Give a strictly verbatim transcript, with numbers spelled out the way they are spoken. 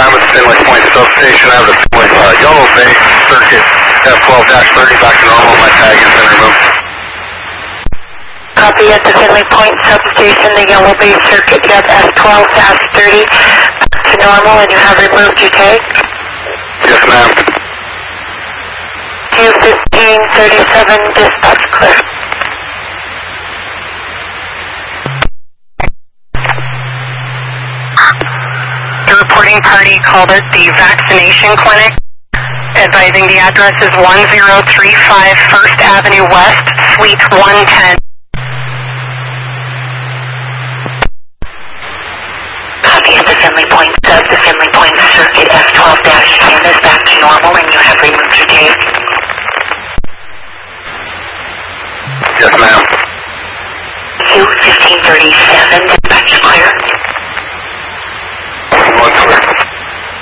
I'm at the Finley Point substation. I have the Finley uh, Yellow Bay circuit F twelve thirty back to normal. My tag has been removed. Copy at the Finley Point substation, the Yellow Bay circuit, you have F twelve thirty back to normal, and you have removed your tag? Yes, ma'am. Q fifteen thirty-seven, dispatch clear. The reporting party called it the vaccination clinic, advising the address is one zero three five First Avenue West, Suite one ten. Copy at the Finley Point sub, the Finley Point circuit F twelve ten is back to normal and you have removed your tape.